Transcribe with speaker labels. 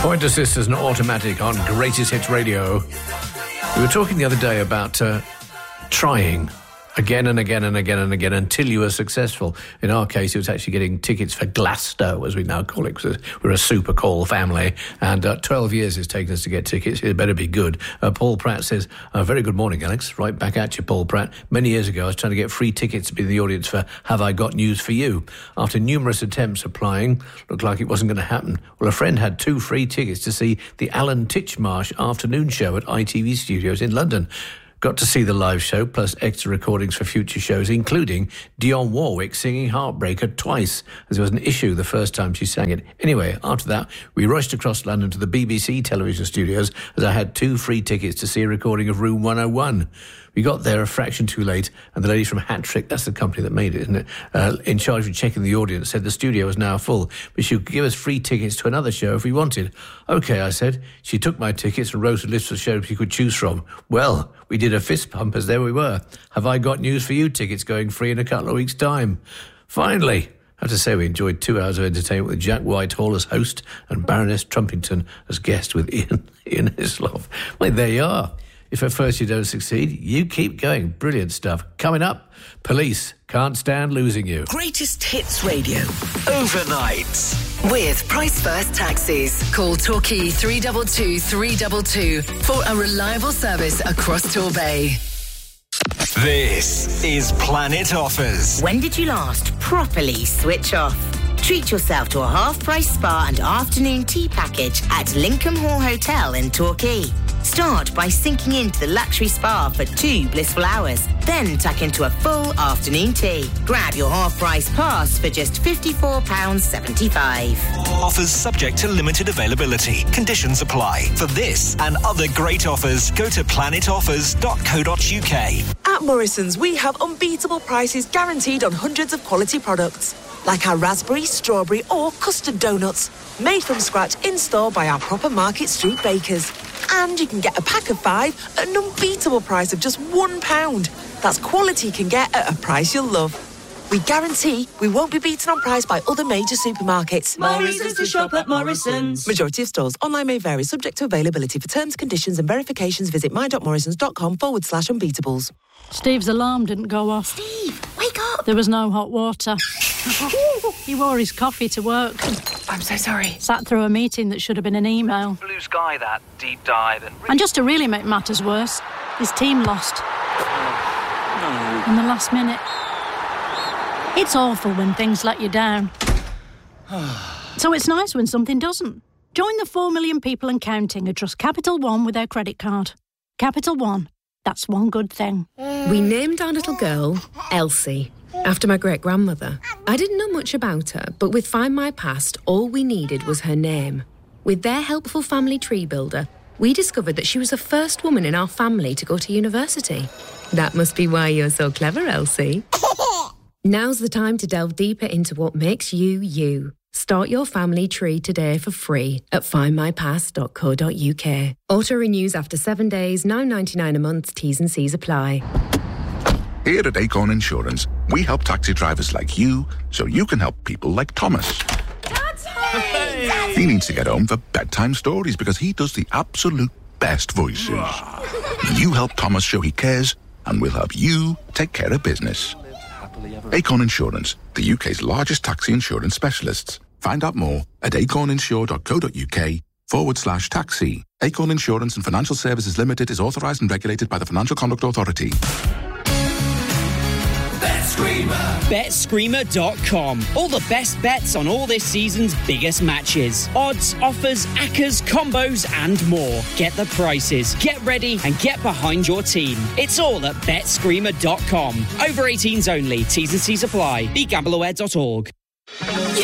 Speaker 1: Point assist is an automatic on Greatest Hits Radio. We were talking the other day about trying again and again and again and again until you were successful. In our case, it was actually getting tickets for Glasgow, as we now call it, because we're a super call family, and 12 years it's taken us to get tickets. It better be good. Paul Pratt says, very good morning, Alex. Right back at you, Paul Pratt. Many years ago, I was trying to get free tickets to be in the audience for Have I Got News for You? After numerous attempts applying, looked like it wasn't going to happen. Well, a friend had 2 free tickets to see the Alan Titchmarsh afternoon show at ITV Studios in London. Got to see the live show, plus extra recordings for future shows, including Dionne Warwick singing Heartbreaker twice, as there was an issue the first time she sang it. Anyway, after that, we rushed across London to the BBC television studios, as I had 2 free tickets to see a recording of Room 101. We got there a fraction too late, and the lady from Hat-Trick, that's the company that made it, isn't it, in charge of checking the audience, said the studio was now full, but she would give us free tickets to another show if we wanted. OK, I said. She took my tickets and wrote a list of shows we could choose from. Well, we did a fist pump as there we were. Have I Got News for You tickets going free in a couple of weeks' time. Finally, I have to say we enjoyed 2 hours of entertainment with Jack Whitehall as host and Baroness Trumpington as guest with Ian Hislop. Well, there you are. If at first you don't succeed, you keep going. Brilliant stuff. Coming up, Police, Can't Stand Losing You.
Speaker 2: Greatest Hits Radio. Overnight. With Price First Taxis. Call Torquay 322 322 for a reliable service across Torbay.
Speaker 3: This is Planet Offers.
Speaker 4: When did you last properly switch off? Treat yourself to a half-price spa and afternoon tea package at Lincoln Hall Hotel in Torquay. Start by sinking into the luxury spa for 2 blissful hours, then tuck into a full afternoon tea. Grab your half-price pass for just £54.75.
Speaker 3: Offers subject to limited availability. Conditions apply. For this and other great offers, go to planetoffers.co.uk.
Speaker 5: At Morrison's, we have unbeatable prices guaranteed on hundreds of quality products, like our raspberry, strawberry or custard donuts, made from scratch in-store by our proper Market Street bakers. And you can get a pack of 5 at an unbeatable price of just £1. That's quality you can get at a price you'll love. We guarantee we won't be beaten on price by other major supermarkets.
Speaker 6: More reasons to shop at Morrison's.
Speaker 5: Majority of stores. Online may vary, subject to availability. For terms, conditions and verifications, visit my.morrisons.com/unbeatables.
Speaker 7: Steve's alarm didn't go off.
Speaker 4: Steve, wake up!
Speaker 7: There was no hot water. He wore his coffee to work.
Speaker 6: I'm so sorry.
Speaker 7: Sat through a meeting that should have been an email.
Speaker 8: Blue sky, that deep dive.
Speaker 7: And just to really make matters worse, his team lost. In the last minute. It's awful when things let you down. So it's nice when something doesn't. Join the 4 million people and counting who trust Capital One with their credit card. Capital One. That's one good thing.
Speaker 9: We named our little girl Elsie, after my great-grandmother. I didn't know much about her, but with Find My Past, all we needed was her name. With their helpful family tree builder, we discovered that she was the first woman in our family to go to university. That must be why you're so clever, Elsie. Now's the time to delve deeper into what makes you, you. Start your family tree today for free at findmypast.co.uk. Auto renews after 7 days, £9.99 a month, T's and C's apply.
Speaker 10: Here at Acorn Insurance, we help taxi drivers like you so you can help people like Thomas.
Speaker 6: Dad's home! Hey.
Speaker 10: He needs to get home for bedtime stories because he does the absolute best voices. You help Thomas show he cares, and we'll help you take care of business. Acorn Insurance, the UK's largest taxi insurance specialists. Find out more at acorninsure.co.uk/taxi. Acorn Insurance and Financial Services Limited is authorised and regulated by the Financial Conduct Authority.
Speaker 11: BetScreamer.com. All the best bets on all this season's biggest matches. Odds, offers, accas, combos and more. Get the prices, get ready and get behind your team. It's all at BetScreamer.com. Over 18s only. T's and C's apply. BeGambleAware.org.